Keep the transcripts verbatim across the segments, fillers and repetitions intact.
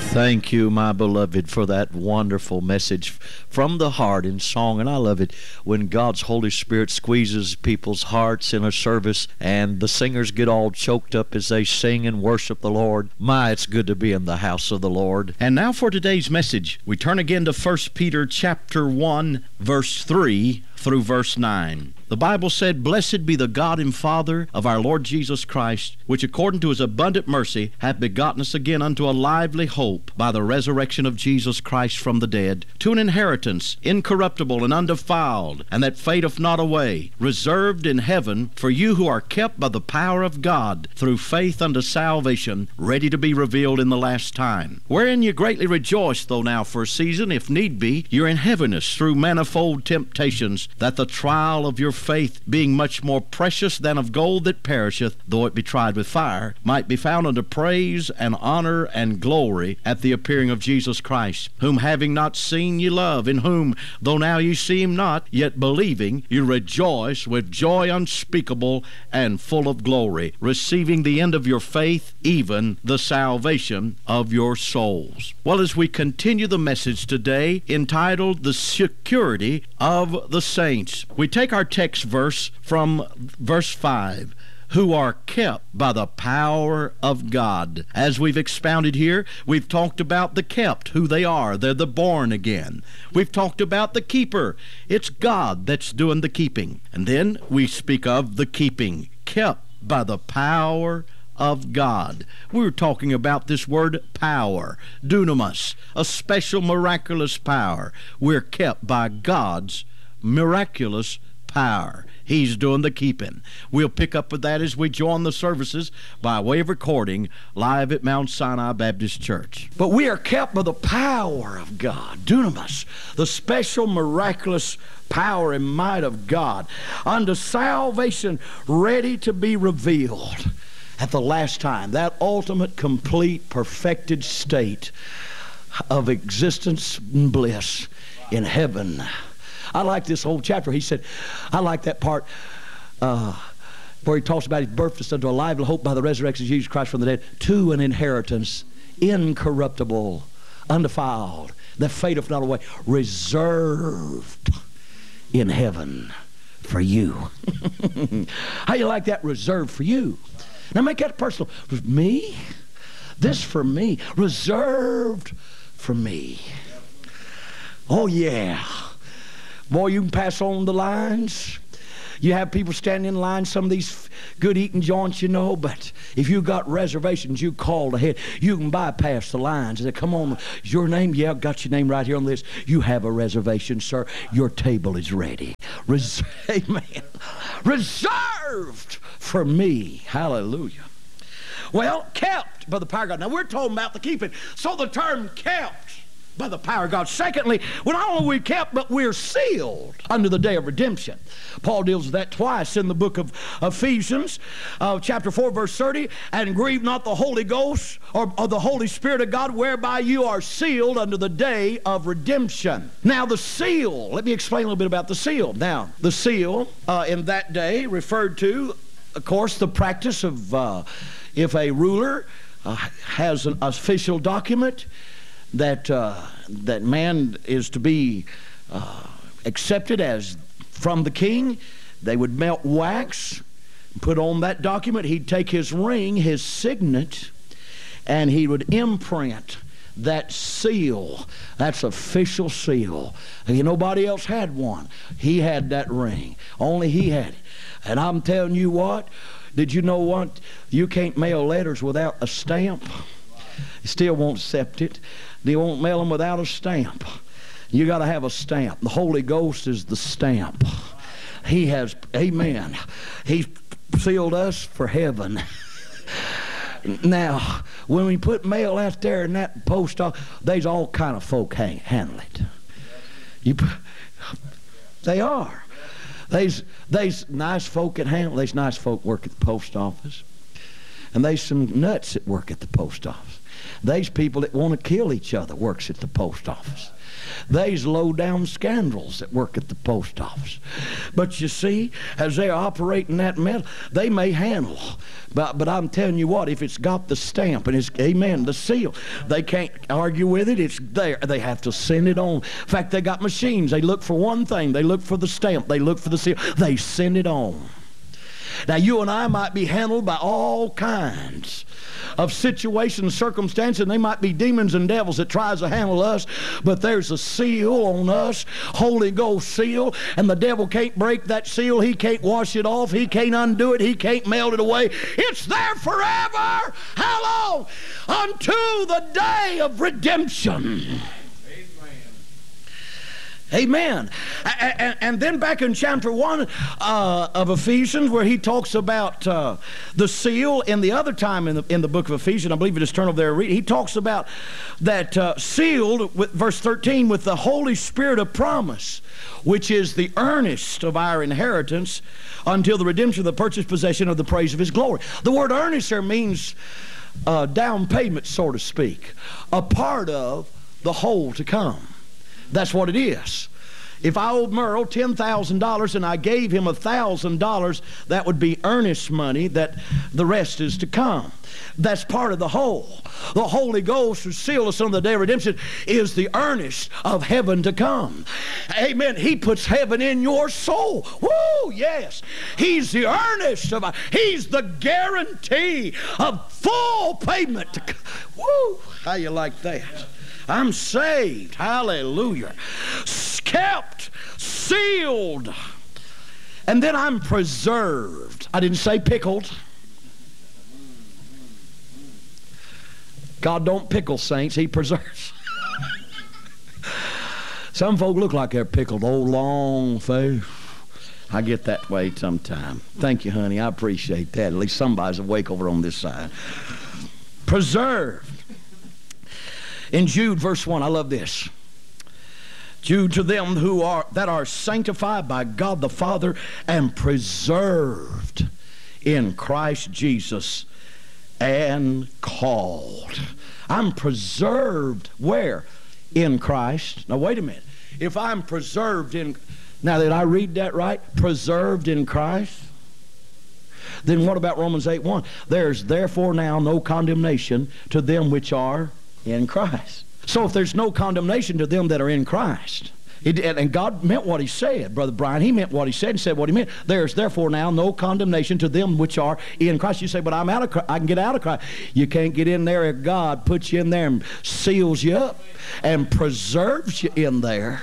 Thank you, my beloved, for that wonderful message from the heart in song. And I love it when God's Holy Spirit squeezes people's hearts in a service and the singers get all choked up as they sing and worship the Lord. My, it's good to be in the house of the Lord. And now for today's message, we turn again to First Peter chapter one, verse three through verse nine. The Bible said, "Blessed be the God and Father of our Lord Jesus Christ, which according to his abundant mercy hath begotten us again unto a lively hope by the resurrection of Jesus Christ from the dead, to an inheritance incorruptible and undefiled, and that fadeth not away, reserved in heaven for you who are kept by the power of God through faith unto salvation, ready to be revealed in the last time. Wherein you greatly rejoice, though now for a season, if need be, you're in heaviness through manifold temptations, that the trial of your faith, being much more precious than of gold that perisheth, though it be tried with fire, might be found unto praise and honor and glory at the appearing of Jesus Christ, whom having not seen ye love, in whom, though now ye see him not, yet believing, you rejoice with joy unspeakable and full of glory, receiving the end of your faith, even the salvation of your souls." Well, as we continue the message today entitled "The Security of the Saints," we take our text verse from verse five. Who are kept by the power of God. As we've expounded here, we've talked about the kept, who they are. They're the born again. We've talked about the keeper. It's God that's doing the keeping. And then we speak of the keeping, kept by the power of God. We were talking about this word power, dunamis, a special miraculous power. We're kept by God's miraculous power. He's doing the keeping. We'll pick up with that as we join the services by way of recording live at Mount Sinai Baptist Church. But we are kept by the power of God, dunamis, the special miraculous power and might of God, unto salvation ready to be revealed at the last time. That ultimate, complete, perfected state of existence and bliss in heaven. I like this whole chapter. He said, I like that part uh, where he talks about his birth unto a lively hope by the resurrection of Jesus Christ from the dead, to an inheritance incorruptible, undefiled, that fadeth not away, reserved in heaven for you. How you like that? Reserved for you. Now make that personal. Me? This for me. Reserved for me. Oh yeah. Boy, you can pass on the lines. You have people standing in line, some of these good eating joints, you know, but if you got reservations, you called ahead. You can bypass the lines and say, come on, is your name? Yeah, got your name right here on the list. You have a reservation, sir. Your table is ready. Res- Amen. Reserved for me. Hallelujah. Well, kept by the power of God. Now, we're talking about the keeping. So the term kept by the power of God. Secondly, well, not only are we kept, but we're sealed unto the day of redemption. Paul deals with that twice in the book of Ephesians, uh, chapter four, verse thirty, and grieve not the Holy Ghost or, or the Holy Spirit of God, whereby you are sealed unto the day of redemption. Now, the seal, let me explain a little bit about the seal. Now, the seal uh, in that day referred to, of course, the practice of uh, if a ruler uh, has an official document that uh, that man is to be uh, accepted as from the king, they would melt wax, put on that document. He'd take his ring, his signet, and he would imprint that seal. That's official seal. And nobody else had one. He had that ring. Only he had it. And I'm telling you what, did you know what? You can't mail letters without a stamp. You still won't accept it. They won't mail them without a stamp. You got to have a stamp. The Holy Ghost is the stamp. He has, amen. He sealed us for heaven. Now, when we put mail out there in that post office, there's all kind of folk hang, handle it. You, they are. There's, there's nice folk that handle. There's nice folk work at the post office. And there's some nuts that work at the post office. There's people that want to kill each other works at the post office. There's low-down scoundrels that work at the post office. But you see, as they're operating that metal, they may handle. But, but I'm telling you what, if it's got the stamp and it's, amen, the seal, they can't argue with it. It's there. They have to send it on. In fact, they got machines. They look for one thing. They look for the stamp. They look for the seal. They send it on. Now, you and I might be handled by all kinds of situations, circumstances, and they might be demons and devils that tries to handle us, but there's a seal on us, Holy Ghost seal, and the devil can't break that seal. He can't wash it off. He can't undo it. He can't melt it away. It's there forever. How long? Unto the day of redemption. Amen. And, and then back in chapter one uh, of Ephesians, where he talks about uh, the seal, and the other time in the, in the book of Ephesians, I believe you just turn over there and read, he talks about that uh, sealed, with verse thirteen, with the Holy Spirit of promise, which is the earnest of our inheritance until the redemption of the purchased possession of the praise of his glory. The word earnest there means uh, down payment, so to speak, a part of the whole to come. That's what it is. If I owed Merle ten thousand dollars and I gave him one thousand dollars, that would be earnest money, that the rest is to come. That's part of the whole. The Holy Ghost, who sealed us on the day of redemption, is the earnest of heaven to come. Amen. He puts heaven in your soul. Woo, yes. He's the earnest of, he's the guarantee of full payment. To, woo, how you like that? I'm saved. Hallelujah. Kept, sealed, and then I'm preserved. I didn't say pickled. God don't pickle saints. He preserves. Some folk look like they're pickled. Old long face. I get that way sometime. Thank you, honey. I appreciate that. At least somebody's awake over on this side. Preserved. In Jude, verse one, I love this. Jude, to them who are that are sanctified by God the Father and preserved in Christ Jesus and called. I'm preserved where? In Christ. Now wait a minute. If I'm preserved in, now did I read that right? Preserved in Christ? Then what about Romans eight one? There's therefore now no condemnation to them which are in Christ. So if there's no condemnation to them that are in Christ, it, and God meant what he said, Brother Brian, he meant what he said and said what he meant. There's therefore now no condemnation to them which are in Christ. You say, but I'm out of Christ. I can get out of Christ. You can't get in there if God puts you in there and seals you up and preserves you in there.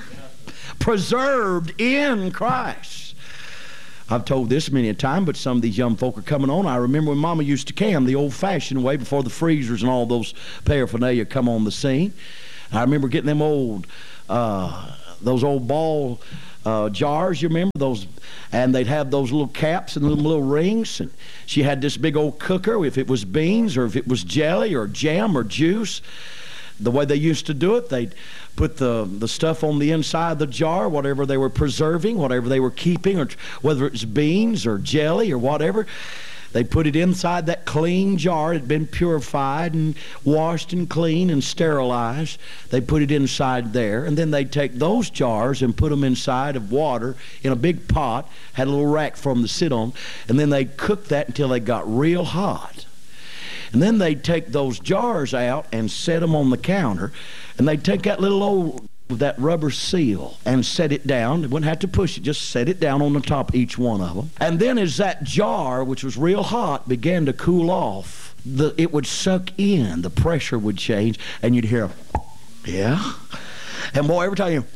Preserved in Christ. I've told this many a time, but some of these young folk are coming on. I remember when Mama used to cam the old-fashioned way before the freezers and all those paraphernalia come on the scene. I remember getting them old, uh, those old ball uh, jars, you remember those? And they'd have those little caps and little, little rings. And she had this big old cooker, if it was beans or if it was jelly or jam or juice. The way they used to do it, they'd put the, the stuff on the inside of the jar, whatever they were preserving, whatever they were keeping, or whether it was beans or jelly or whatever. They put it inside that clean jar. It had been purified and washed and cleaned and sterilized. They put it inside there, and then they'd take those jars and put them inside of water in a big pot, had a little rack for them to sit on, and then they'd cook that until they got real hot. And then they'd take those jars out and set them on the counter, and they'd take that little old, that rubber seal and set it down. They wouldn't have to push it, just set it down on the top of each one of them. And then as that jar, which was real hot, began to cool off, the, it would suck in, the pressure would change, and you'd hear, yeah? And boy, every time you,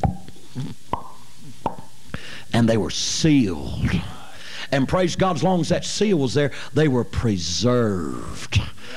and they were sealed. And praise God, as long as that seal was there, they were preserved.